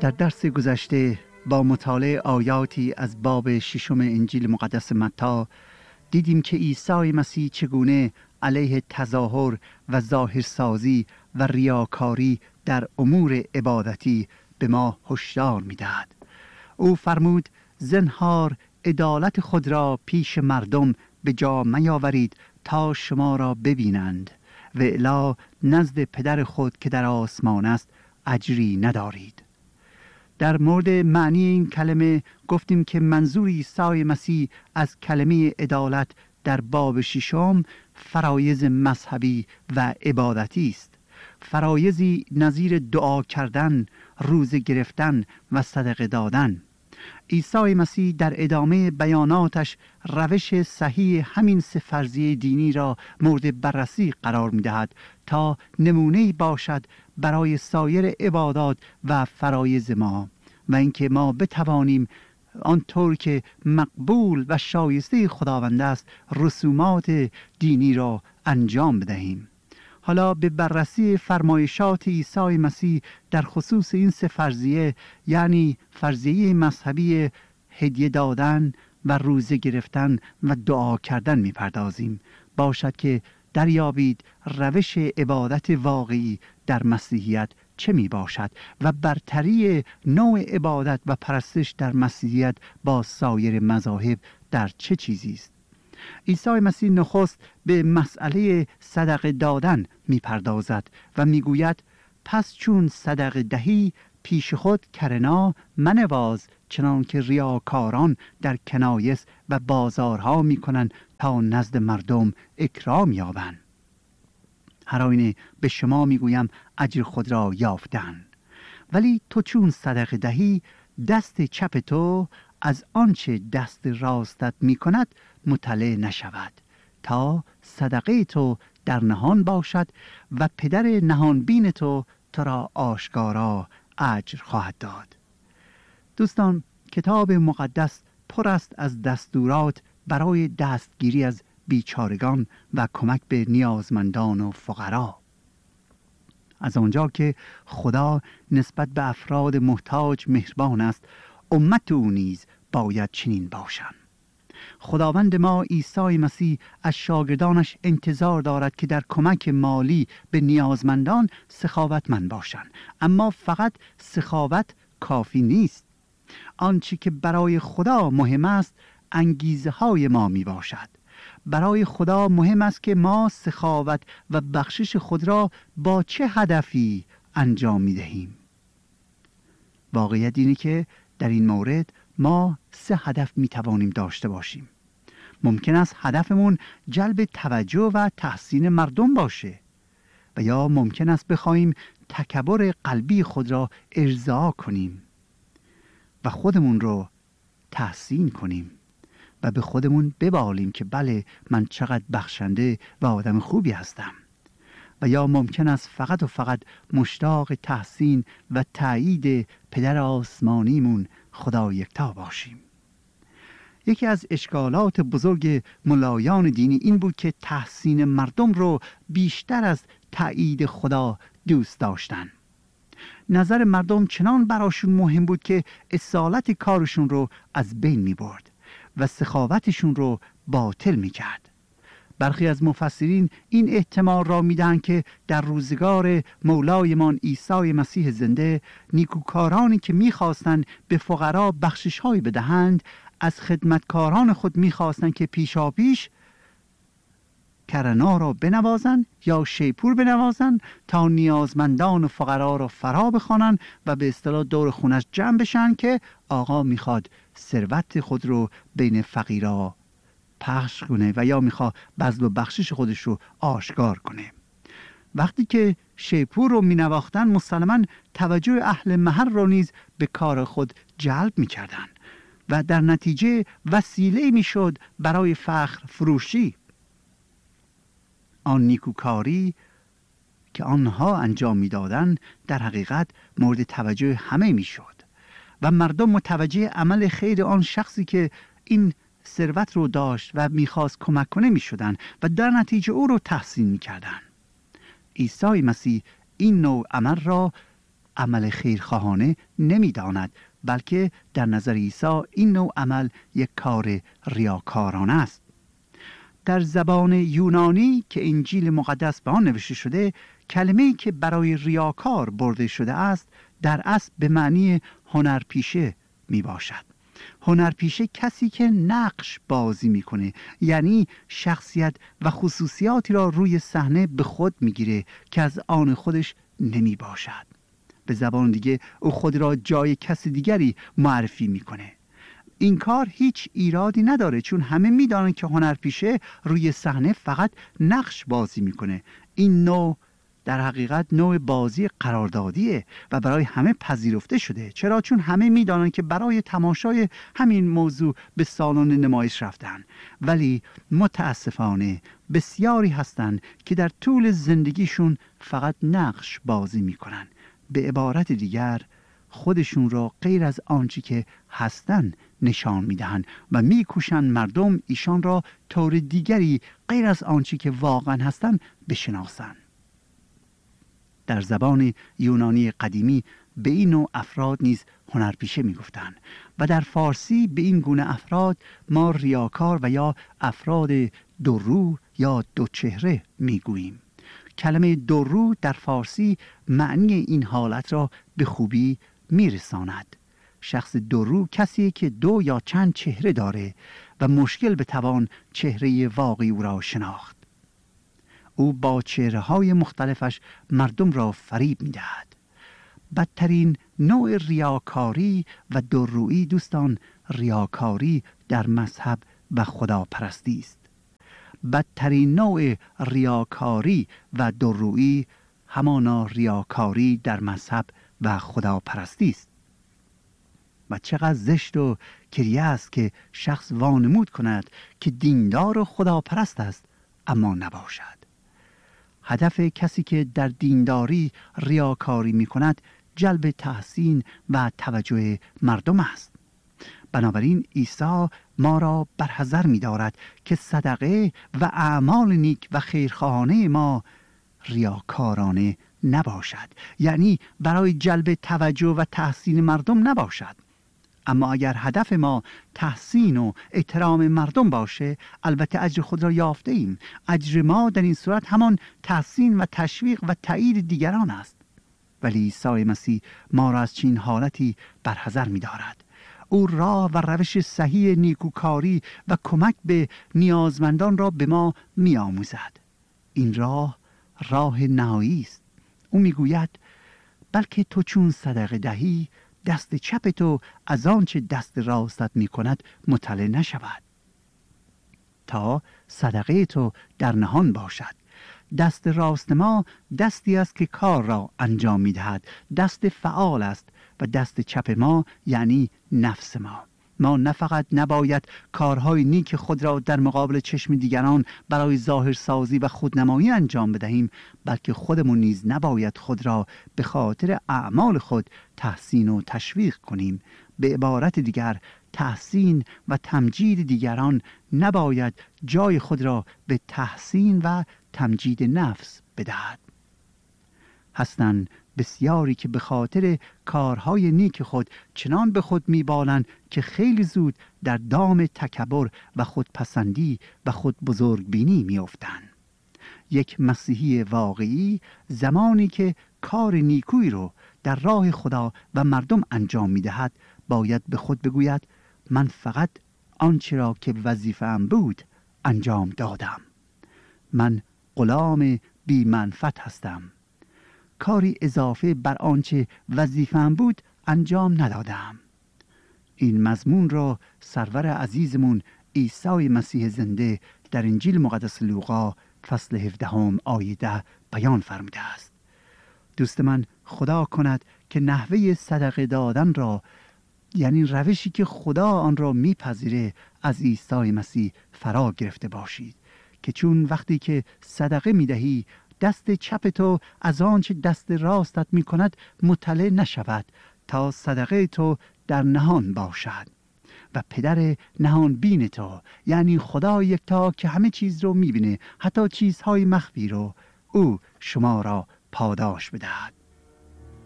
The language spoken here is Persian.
در درس گذشته با مطالعه آیاتی از باب 6 انجیل مقدس متی دیدیم که عیسی مسیح چگونه علیه تظاهر و ظاهرسازی و ریاکاری در امور عبادتی به ما هشدار می‌دهد. او فرمود زنهار عدالت خود را پیش مردم به جا میاورید تا شما را ببینند و الا نزد پدر خود که در آسمان است اجری ندارید. در مورد معنی این کلمه گفتیم که منظور عیسی مسیح از کلمه عدالت در باب 6 فرایض مذهبی و عبادتی است. فرایضی نظیر دعا کردن، روزه گرفتن و صدقه دادن. عیسی مسیح در ادامه بیاناتش روش صحیح همین سه فرضیه دینی را مورد بررسی قرار می‌دهد تا نمونه‌ای باشد برای سایر عبادات و فرایض ما و اینکه ما بتوانیم آنطور که مقبول و شایسته خداوند است رسومات دینی را انجام بدهیم. حالا به بررسی فرمایشات عیسی مسیح در خصوص این سه فرضیه، یعنی فرضیه مذهبی هدیه دادن و روزه گرفتن و دعا کردن می‌پردازیم. باشد که دریابید روش عبادت واقعی در مسیحیت چه می باشد و برتری نوع عبادت و پرستش در مسیحیت با سایر مذاهب در چه چیزی است. عیسی مسیح نخست به مسئله صدقه دادن می پردازد و می گوید پس چون صدقه دهی پیش خود کرنا منواز، چنان که ریاکاران در کنایس و بازارها می کنند تا نزد مردم اکرام یابند. هر آینه به شما می گویم اجر خود را یافتن. ولی تو چون صدقه دهی دست چپ تو از آنچه دست راستت می کند مطلع نشود تا صدقه تو در نهان باشد و پدر نهان بین تو را آشکارا اجر خواهد داد. دوستان، کتاب مقدس پر است از دستورات برای دستگیری از بیچارگان و کمک به نیازمندان و فقرا. از آنجا که خدا نسبت به افراد محتاج مهربان است، امت او نیز باید چنین باشند. خداوند ما عیسی مسیح از شاگردانش انتظار دارد که در کمک مالی به نیازمندان سخاوتمند باشند، اما فقط سخاوت کافی نیست. آنچه که برای خدا مهم است انگیزه های ما می باشد. برای خدا مهم است که ما سخاوت و بخشش خود را با چه هدفی انجام می دهیم. واقعیت اینه که در این مورد ما 3 هدف می توانیم داشته باشیم. ممکن است هدفمون جلب توجه و تحسین مردم باشه و یا ممکن است بخوایم تکبر قلبی خود را ارضا کنیم و خودمون رو تحسین کنیم و به خودمون ببالیم که بله من چقدر بخشنده و آدم خوبی هستم. و یا ممکن است فقط و فقط مشتاق تحسین و تایید پدر آسمانیمون خدا یکتا باشیم. یکی از اشکالات بزرگ ملایان دینی این بود که تحسین مردم رو بیشتر از تایید خدا دوست داشتن. نظر مردم چنان براشون مهم بود که اصالت کارشون رو از بین می برد و سخاوتشون رو باطل می کرد. برخی از مفسرین این احتمال را می دهند که در روزگار مولایمان عیسی مسیح زنده نیکوکارانی که می خواستند به فقرا بخشش‌هایی بدهند از خدمتکاران خود می خواستند که پیشاپیش کرنا را بنوازند یا شیپور بنوازند تا نیازمندان و فقرا را فرا بخوانند و به اصطلاح دور خونش جمع بشن که آقا میخواد ثروت خود رو بین فقیرا پخش کنه و یا میخواد بذل و بخشش خودش رو آشکار کنه. وقتی که شیپور رو مینواختن مسلماً توجه اهل محل رو نیز به کار خود جلب میکردن و در نتیجه وسیله میشد برای فخر فروشی. آن نیکوکاری که آنها انجام میدادند در حقیقت مورد توجه همه میشد و مردم متوجه عمل خیر آن شخصی که این ثروت رو داشت و میخواست کمک کنه میشدن و در نتیجه او رو تحسین میکردن. عیسی مسیح این نوع عمل را عمل خیرخواهانه نمی‌داند، بلکه در نظر عیسی این نوع عمل یک کار ریاکارانه است. در زبان یونانی که انجیل مقدس به آن نوشته شده، کلمه‌ای که برای ریاکار برده شده است در اصل به معنی هنرپیشه می باشد. هنرپیشه کسی که نقش بازی میکنه، یعنی شخصیت و خصوصیاتی را روی صحنه به خود میگیره که از آن خودش نمی باشد. به زبان دیگه او خود را جای کسی دیگری معرفی میکنه. این کار هیچ ایرادی نداره، چون همه میدانن که هنرپیشه روی صحنه فقط نقش بازی میکنه. این نوع در حقیقت نوع بازی قراردادیه و برای همه پذیرفته شده. چرا؟ چون همه میدانن که برای تماشای همین موضوع به سالن نمایش رفتن. ولی متاسفانه بسیاری هستند که در طول زندگیشون فقط نقش بازی میکنن. به عبارت دیگر خودشون را غیر از آنچه که هستن نشان میدهند و میکوشند مردم ایشان را طور دیگری غیر از آنچه که واقعا هستن بشناسند. در زبان یونانی قدیمی به این نوع افراد نیز هنرپیشه میگفتند و در فارسی به این گونه افراد ما ریاکار و یا افراد دورو یا دوچهره میگوییم. کلمه دورو در فارسی معنی این حالت را به خوبی میرساند. شخص دورو کسی که دو یا چند چهره داره و مشکل به توان چهره واقعی او را شناخت. او با چهره‌های مختلفش مردم را فریب می‌دهد. بدترین نوع ریاکاری و دورویی دوستان ریاکاری در مذهب و خداپرستی است. بدترین نوع ریاکاری و دورویی همانا ریاکاری در مذهب و خداپرستی است. و چقدر زشت و کریه است که شخص وانمود کند که دیندار و خداپرست است اما نباشد. هدف کسی که در دینداری ریاکاری می کند جلب تحسین و توجه مردم است. بنابراین عیسی ما را بر حذر می دارد که صدقه و اعمال نیک و خیرخواهانه ما ریاکارانه نباشد، یعنی برای جلب توجه و تحسین مردم نباشد. اما اگر هدف ما تحسین و احترام مردم باشه، البته اجر خود را یافته ایم. اجر ما در این صورت همان تحسین و تشویق و تایید دیگران است. ولی عیسی مسیح ما را از چنین حالتی برحذر می دارد. او راه و روش صحیح نیکوکاری و کمک به نیازمندان را به ما می آموزد. این راه نهایی است. او می گوید بلکه تو چون صدقه دهی دست چپ تو از آنچه دست راستت می کند مطلع نشود، تا صدقه تو در نهان باشد. دست راست ما دستی است که کار را انجام می دهد، دست فعال است، و دست چپ ما یعنی نفس ما. ما نه فقط نباید کارهای نیک خود را در مقابل چشم دیگران برای ظاهرسازی و خودنمایی انجام بدهیم، بلکه خودمون نیز نباید خود را به خاطر اعمال خود تحسین و تشویق کنیم. به عبارت دیگر تحسین و تمجید دیگران نباید جای خود را به تحسین و تمجید نفس بدهد. هستند بسیاری که به خاطر کارهای نیک خود چنان به خود میبالند که خیلی زود در دام تکبر و خودپسندی و خود بزرگبینی میافتند. یک مسیحی واقعی زمانی که کار نیکویی رو در راه خدا و مردم انجام میدهد باید به خود بگوید من فقط آنچه را که وظیفه‌ام بود انجام دادم. من غلام بی منفعت هستم. کاری اضافه بر آنچه وظیفه‌ام بود انجام ندادم. این مضمون را سرور عزیزمون عیسی مسیح زنده در انجیل مقدس لوقا فصل 17 آیه 10 بیان فرموده است. دوست من، خدا کند که نحوه صدقه دادن را، یعنی روشی که خدا آن را میپذیره، از عیسی مسیح فرا گرفته باشید، که چون وقتی که صدقه میدهی دست چپ تو از آنچه دست راستت می کند مطلع نشود، تا صدقه تو در نهان باشد و پدر نهان بین تو، یعنی خدا یکتا که همه چیز رو می بینه، حتی چیزهای مخفی رو، او شما را پاداش بدهد.